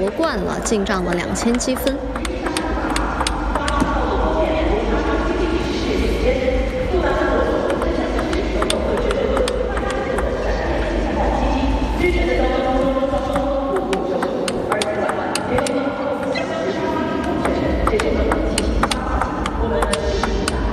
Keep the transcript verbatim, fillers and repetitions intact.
夺冠了，进账了两千积分。